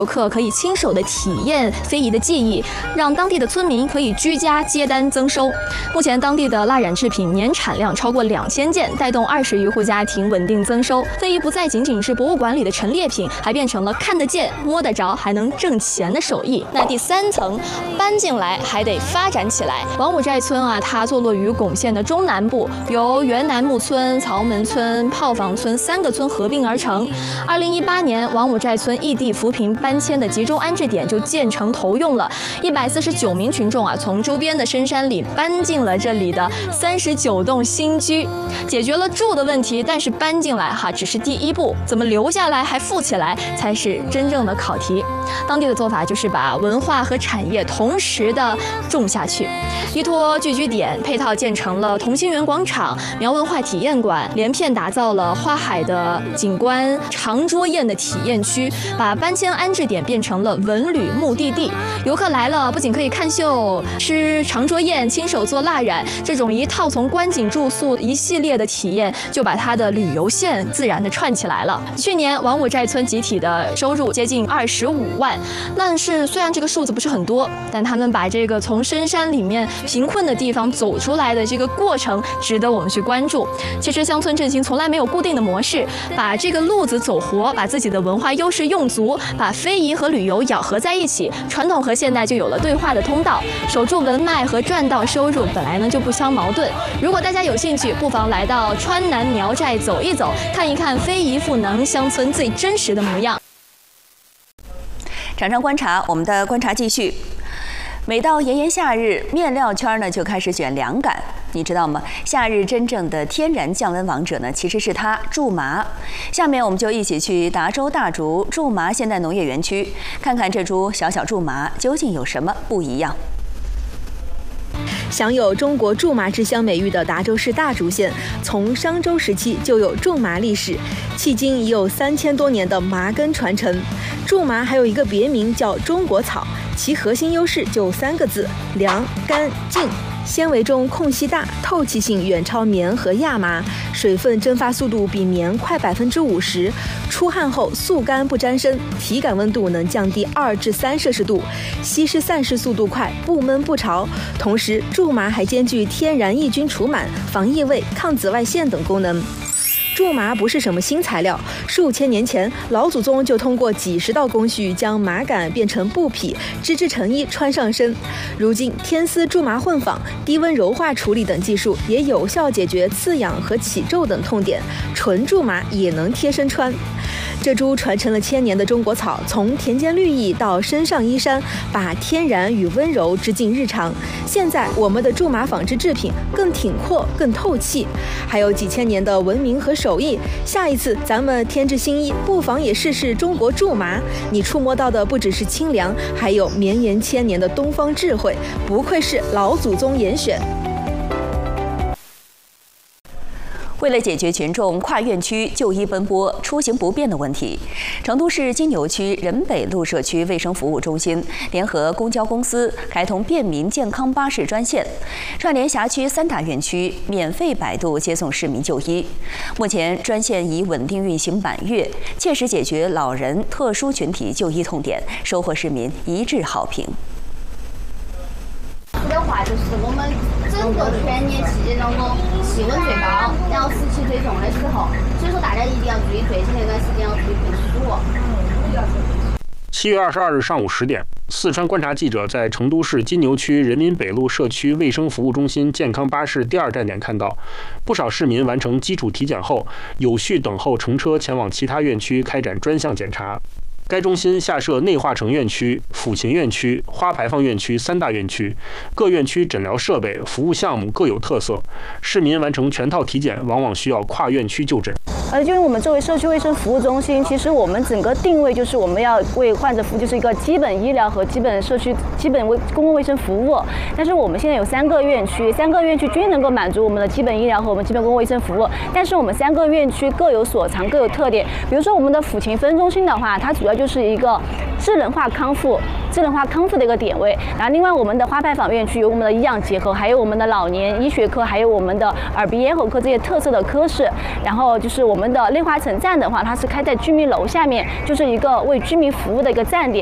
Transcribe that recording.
游客可以亲手的体验非遗的技艺，让当地的村民可以居家接单增收。目前当地的蜡染制品年产量超过2000件，带动20余户家庭稳定增收。非遗不再仅仅是博物馆里的陈列品，还变成了看得见、摸得着，还能挣钱的手艺。那第3层搬进来还得发展起来。王五寨村啊，它坐落于珙县的中南部，由原南木村、曹门村、炮房村3个村合并而成。2018年，王五寨村异地扶贫搬迁的集中安置点就建成投用了，149名群众啊，从周边的深山里搬进了这里的39栋新居，解决了住的问题。但是搬进来只是第一步，怎么留下来还富起来才是真正的考题。当地的做法就是把文化和产业同时的种下去，依托聚居点配套建成了同心园广场、苗文化体验馆，连片打造了花海的景观、长桌宴的体验区，把搬迁安置点变成了文旅目的地。游客来了，不仅可以看秀、吃长桌宴、亲手做蜡染，这种一套从观景、住宿一系列的体验，就把它的旅游线自然的串起来了。去年王五寨村集体的收入接近25万，但是虽然这个数字不是很多，但他们把这个从深山里面贫困的地方走出来的这个过程，值得我们去关注。其实乡村振兴从来没有固定的模式，把这个路子走活，把自己的文化优势用足，把非遗和旅游咬合在一起，传统和现代就有了对话的通道，守住文脉和赚到收入本来呢就不相矛盾。如果大家有兴趣，不妨来到川南苗寨走一走，看一看非遗赋能乡村最真实的模样。 场上观察，我们的观察继续。每到炎炎夏日，面料圈呢就开始卷凉感。你知道吗？夏日真正的天然降温王者呢，其实是它——苎麻。下面我们就一起去达州大竹苎麻现代农业园区，看看这株小小苎麻究竟有什么不一样。 享有中国苎麻之乡美誉的达州市大竹县，从商周时期就有苎麻历史，迄今已有3000多年的麻根传承。苎麻还有一个别名叫中国草，其核心优势就3个字：凉、干、净。纤维中空隙大，透气性远超棉和亚麻，水分蒸发速度比棉快50%，出汗后速干不沾身，体感温度能降低2至3摄氏度，吸湿散失速度快，不闷不潮。同时，苎麻还兼具天然抑菌除螨、防异味、抗紫外线等功能。苎麻不是什么新材料，数千年前，老祖宗就通过几十道工序将麻杆变成布匹，织制成衣穿上身。如今，天丝苎麻混纺、低温柔化处理等技术也有效解决刺痒和起皱等痛点，纯苎麻也能贴身穿。这株传承了1000年的中国草，从田间绿意到身上衣衫，把天然与温柔织进日常。现在，我们的苎麻纺织制品更挺阔、更透气，还有几千年的文明和手艺。下一次咱们添置新衣，不妨也试试中国苎麻。你触摸到的不只是清凉，还有绵延1000年的东方智慧，不愧是老祖宗严选。 为了解决群众跨院区就医奔波、出行不便的问题，成都市金牛区人北路社区卫生服务中心联合公交公司开通便民健康巴士专线，串联辖区3大院区，免费摆渡接送市民就医。目前专线已稳定运行满月，切实解决老人、特殊群体就医痛点，收获市民一致好评。 的话就是我们整个全年期间当中气温最高，然后湿气最重的时候，所以说大家一定要注意最近那段时间要注意防暑。 7月22日上午10点，四川观察记者在成都市金牛区人民北路社区卫生服务中心健康巴士第2站点看到，不少市民完成基础体检后，有序等候乘车前往其他院区开展专项检查。该中心下设内化城院区、抚琴院区、花牌坊院区3大院区，各院区诊疗设备、服务项目各有特色。市民完成全套体检，往往需要跨院区就诊。 就是我们作为社区卫生服务中心，其实我们整个定位就是我们要为患者服务，就是一个基本医疗和基本社区、基本公共卫生服务。但是我们现在有3个院区，3个院区均能够满足我们的基本医疗和我们基本公共卫生服务。但是我们3个院区各有所长，各有特点。比如说我们的抚琴分中心的话，它主要就是一个智能化康复、 智能化康复的一个点位。然后另外我们的花牌坊院区有我们的医养结合，还有我们的老年医学科，还有我们的耳鼻咽喉科这些特色的科室。然后就是我们的内华城站的话，它是开在居民楼下面，就是一个为居民服务的一个站点。